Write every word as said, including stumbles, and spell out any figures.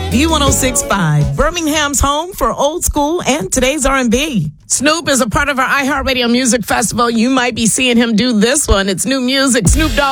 B one oh six point five, Birmingham's home for old school and today's R and B. Snoop is a part of our iHeartRadio Music Festival. You might be seeing him do this one. It's new music. Snoop Dogg